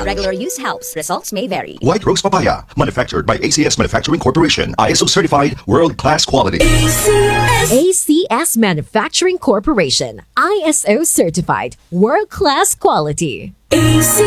regular use helps. Results may vary. White Rose Papaya, manufactured by ACS Manufacturing Corporation. ISO certified, world-class quality. ACS Manufacturing Corporation. ISO certified, world-class quality.